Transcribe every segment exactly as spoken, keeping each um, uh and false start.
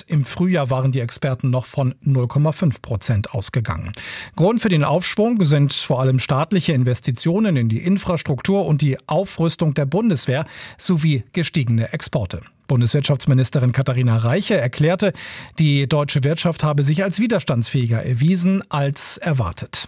Im Frühjahr waren die Experten noch von null Komma fünf Prozent ausgegangen. Grund für den Aufschwung sind vor allem staatliche Investitionen in die Infrastruktur und die Aufrüstung der Bundeswehr sowie gestiegene Exporte. Bundeswirtschaftsministerin Katharina Reiche erklärte, die deutsche Wirtschaft habe sich als widerstandsfähiger erwiesen als erwartet.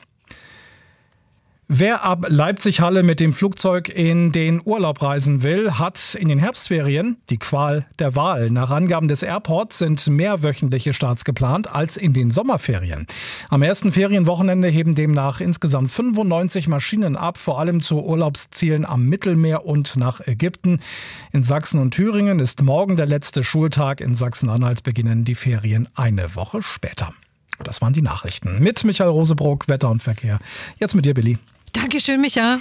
Wer ab Leipzig-Halle mit dem Flugzeug in den Urlaub reisen will, hat in den Herbstferien die Qual der Wahl. Nach Angaben des Airports sind mehrwöchentliche Starts geplant als in den Sommerferien. Am ersten Ferienwochenende heben demnach insgesamt fünfundneunzig Maschinen ab, vor allem zu Urlaubszielen am Mittelmeer und nach Ägypten. In Sachsen und Thüringen ist morgen der letzte Schultag. In Sachsen-Anhalt beginnen die Ferien eine Woche später. Das waren die Nachrichten mit Michael Rosebrock, Wetter und Verkehr. Jetzt mit dir, Billy. Dankeschön, Micha.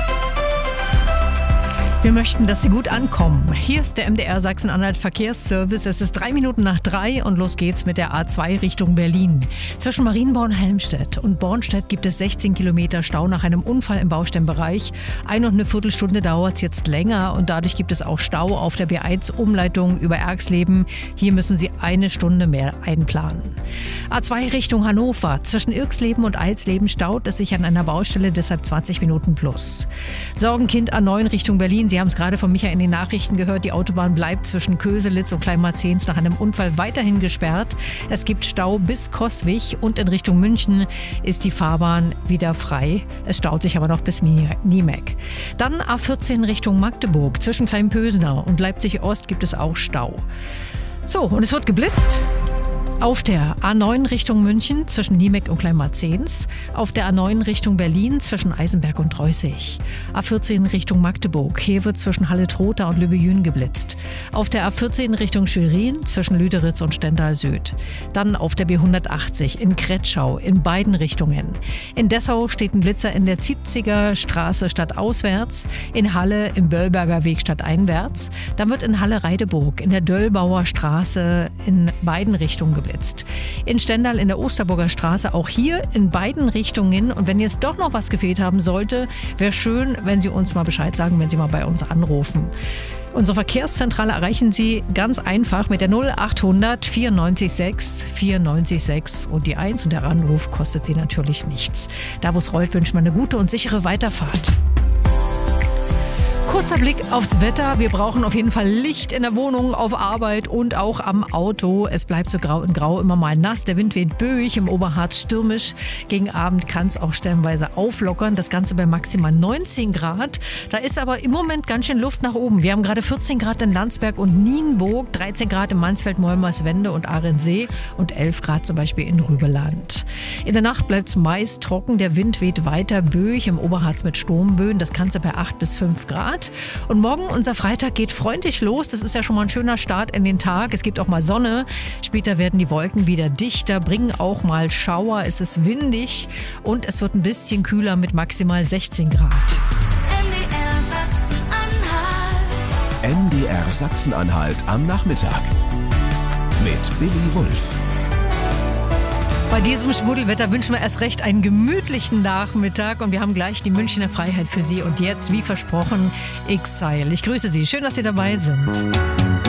Wir möchten, dass Sie gut ankommen. Hier ist der M D R Sachsen-Anhalt Verkehrsservice. Es ist drei Minuten nach drei und los geht's mit der A zwei Richtung Berlin. Zwischen Marienborn, Helmstedt und Bornstedt gibt es sechzehn Kilometer Stau nach einem Unfall im Baustellenbereich. Eine und eine Viertelstunde dauert es jetzt länger und dadurch gibt es auch Stau auf der B eins Umleitung über Erxleben. Hier müssen Sie eine Stunde mehr einplanen. A zwei Richtung Hannover. Zwischen Irxleben und Eilsleben staut es sich an einer Baustelle, deshalb zwanzig Minuten plus. Sorgenkind A neun Richtung Berlin. Sie haben es gerade von Micha in den Nachrichten gehört. Die Autobahn bleibt zwischen Köselitz und Kleinmarzens nach einem Unfall weiterhin gesperrt. Es gibt Stau bis Coswig und in Richtung München ist die Fahrbahn wieder frei. Es staut sich aber noch bis Niemek. Dann A vierzehn Richtung Magdeburg. Zwischen Kleinpösenau und Leipzig-Ost gibt es auch Stau. So, und es wird geblitzt. Auf der A neun Richtung München zwischen Niemek und Kleinmarzens, auf der A neun Richtung Berlin zwischen Eisenberg und Reußig, A vierzehn Richtung Magdeburg, hier wird zwischen Halle-Trotha und Lübejün geblitzt, auf der A vierzehn Richtung Schwerin zwischen Lüderitz und Stendal Süd, dann auf der B hundertachtzig in Kretschau in beiden Richtungen. In Dessau steht ein Blitzer in der Ziepziger Straße stadtauswärts, in Halle im Böllberger Weg stadteinwärts, dann wird in Halle-Reideburg in der Döllbauer Straße in beiden Richtungen geblitzt. In Stendal in der Osterburger Straße, auch hier in beiden Richtungen. Und wenn jetzt doch noch was gefehlt haben sollte, wäre schön, wenn Sie uns mal Bescheid sagen, wenn Sie mal bei uns anrufen. Unsere Verkehrszentrale erreichen Sie ganz einfach mit der null achthundert vierundneunzig sechs vierundneunzig sechs und die eins und der Anruf kostet Sie natürlich nichts. Da wo es rollt, wünschen wir eine gute und sichere Weiterfahrt. Kurzer Blick aufs Wetter. Wir brauchen auf jeden Fall Licht in der Wohnung, auf Arbeit und auch am Auto. Es bleibt so grau in grau, immer mal nass. Der Wind weht böig, im Oberharz stürmisch. Gegen Abend kann es auch stellenweise auflockern. Das Ganze bei maximal neunzehn Grad. Da ist aber im Moment ganz schön Luft nach oben. Wir haben gerade vierzehn Grad in Landsberg und Nienburg, dreizehn Grad in Mansfeld, Molmerswende und Ahrensee und elf Grad zum Beispiel in Rübeland. In der Nacht bleibt es meist trocken. Der Wind weht weiter böig, im Oberharz mit Sturmböen. Das Ganze bei acht bis fünf Grad. Und morgen, unser Freitag, geht freundlich los. Das ist ja schon mal ein schöner Start in den Tag. Es gibt auch mal Sonne. Später werden die Wolken wieder dichter, bringen auch mal Schauer. Es ist windig und es wird ein bisschen kühler mit maximal sechzehn Grad. M D R Sachsen-Anhalt am Nachmittag mit Billy Wulff. Bei diesem Schmuddelwetter wünschen wir erst recht einen gemütlichen Nachmittag und wir haben gleich die Münchner Freiheit für Sie. Und jetzt, wie versprochen, Exile. Ich grüße Sie. Schön, dass Sie dabei sind.